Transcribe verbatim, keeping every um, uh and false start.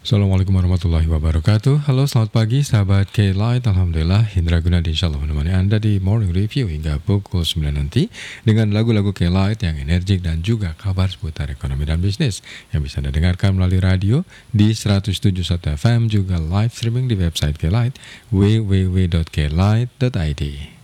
Assalamualaikum warahmatullahi wabarakatuh. Halo, selamat pagi sahabat K-Light. Alhamdulillah, Indra Gunadi insyaallah menemani Anda di Morning Review hingga pukul sembilan nanti dengan lagu-lagu K-Light yang energik dan juga kabar seputar ekonomi dan bisnis yang bisa Anda dengarkan melalui radio di seratus tujuh puluh satu F M, juga live streaming di website K-Light w w w titik k light titik i d.